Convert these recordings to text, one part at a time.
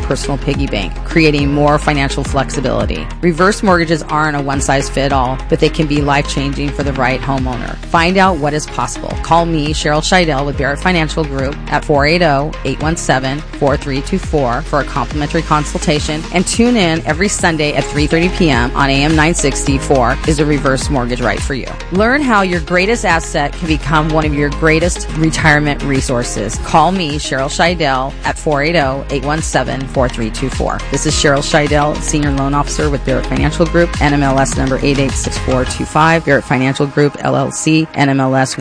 personal piggy bank, creating more financial flexibility. Reverse mortgages aren't a one-size-fits-all, but they can be life-changing for the right homeowner. Find out what is possible. Call me, Cheryl Scheidel, with Barrett Financial Group at 480-817-4324 for a complimentary consultation, and tune in every Sunday at 3:30 p.m. on AM 964 Is a Reverse Mortgage right for you? Learn how your greatest asset can become one of your greatest retirement resources. Call me, Cheryl Scheidel, at 480-817-4324. This is Cheryl Scheidel, Senior Loan Officer with Barrett Financial Group, NMLS number 886425, Barrett Financial Group, LLC, NMLS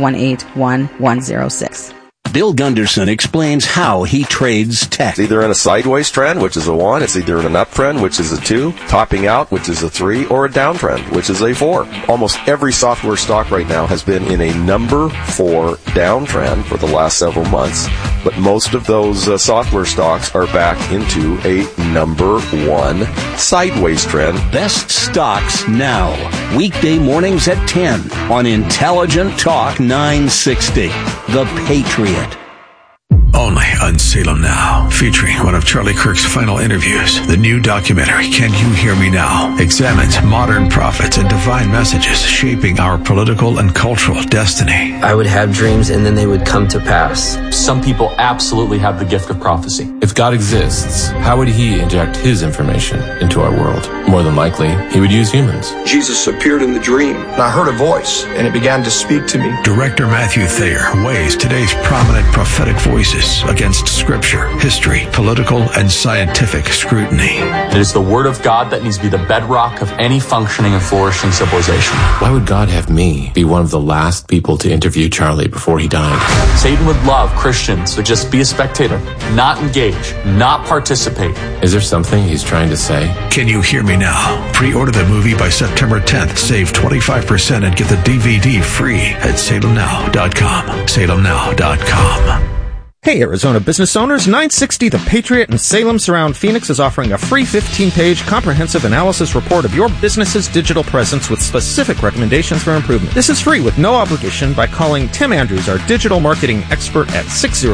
181106. Bill Gunderson explains how he trades tech. It's either in a sideways trend, which is a 1. It's either in an uptrend, which is a 2. Topping out, which is a 3. Or a downtrend, which is a 4. Almost every software stock right now has been in a number 4 downtrend for the last several months. But most of those software stocks are back into a number 1 sideways trend. Best stocks now. Weekday mornings at 10 on Intelligent Talk 960. The Patriot. Only on Salem Now, featuring one of Charlie Kirk's final interviews. The new documentary, Can You Hear Me Now?, examines modern prophets and divine messages shaping our political and cultural destiny. I would have dreams and then they would come to pass. Some people absolutely have the gift of prophecy. If God exists, how would he inject his information into our world? More than likely, he would use humans. Jesus appeared in the dream, and I heard a voice, and it began to speak to me. Director Matthew Thayer weighs today's prominent prophetic voices against scripture, history, political, and scientific scrutiny. It is the word of God that needs to be the bedrock of any functioning and flourishing civilization. Why would God have me be one of the last people to interview Charlie before he died? Satan would love Christians to just be a spectator, not engage, not participate. Is there something he's trying to say? Can You Hear Me Now? Pre-order the movie by September 10th. Save 25% and get the DVD free at salemnow.com. salemnow.com. Hey, Arizona business owners, 960 The Patriot in Salem Surround Phoenix is offering a free 15-page comprehensive analysis report of your business's digital presence with specific recommendations for improvement. This is free with no obligation by calling Tim Andrews, our digital marketing expert, at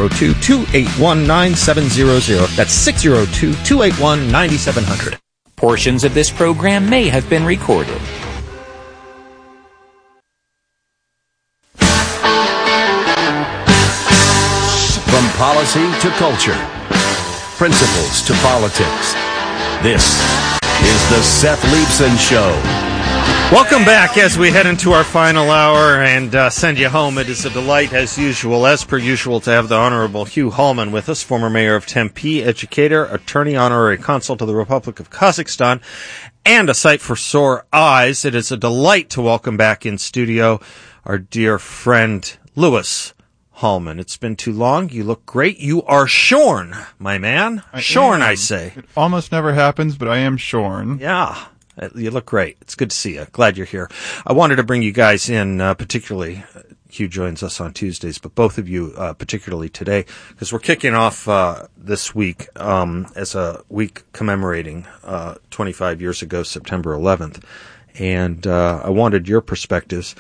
602-281-9700. That's 602-281-9700. Portions of this program may have been recorded. From policy to culture, principles to politics, this is the Seth Leibsohn Show. Welcome back as we head into our final hour and send you home. It is a delight, as per usual, to have the Honorable Hugh Hallman with us, former mayor of Tempe, educator, attorney, honorary consul to the Republic of Kazakhstan, and a sight for sore eyes. It is a delight to welcome back in studio our dear friend, Louis Hallman. It's been too long. You look great. You are shorn, my man. Shorn, I say. It almost never happens, but I am shorn. Yeah. You look great. It's good to see you. Glad you're here. I wanted to bring you guys in, particularly, Hugh joins us on Tuesdays, but both of you, particularly today, because we're kicking off this week as a week commemorating 25 years ago, September 11th. And I wanted your perspectives,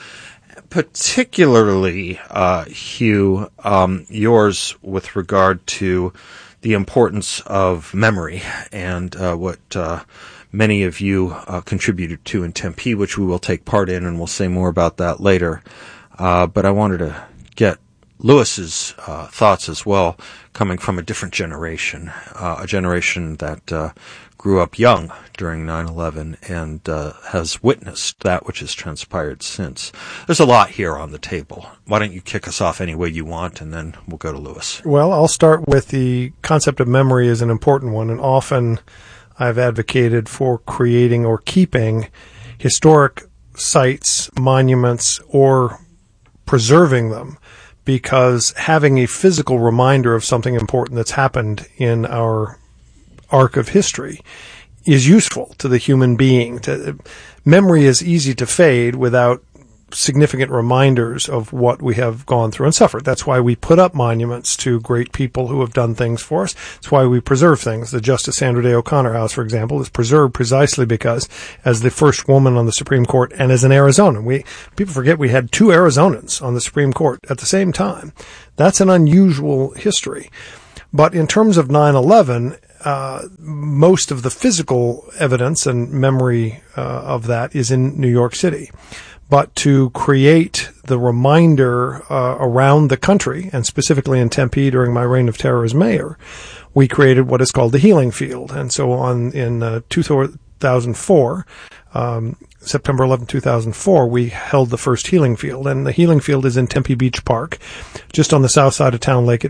particularly, Hugh, yours with regard to the importance of memory and what many of you contributed to in Tempe, which we will take part in, and we'll say more about that later. But I wanted to get Louis's thoughts as well, coming from a different generation, a generation that grew up young during 9/11 and has witnessed that which has transpired since. There's a lot here on the table. Why don't you kick us off any way you want, and then we'll go to Louis. Well, I'll start with the concept of memory is an important one, and often I've advocated for creating or keeping historic sites, monuments, or preserving them, because having a physical reminder of something important that's happened in our arc of history is useful to the human being. Memory is easy to fade without significant reminders of what we have gone through and suffered. That's why we put up monuments to great people who have done things for us. That's why we preserve things. The Justice Sandra Day O'Connor House, for example, is preserved precisely because, as the first woman on the Supreme Court and as an Arizonan, people forget we had 2 Arizonans on the Supreme Court at the same time. That's an unusual history. But in terms of 9/11, most of the physical evidence and memory of that is in New York City. But to create the reminder around the country, and specifically in Tempe during my reign of terror as mayor, we created what is called the Healing Field. And so in 2004, September 11, 2004, we held the first Healing Field. And the Healing Field is in Tempe Beach Park, just on the south side of town, Lake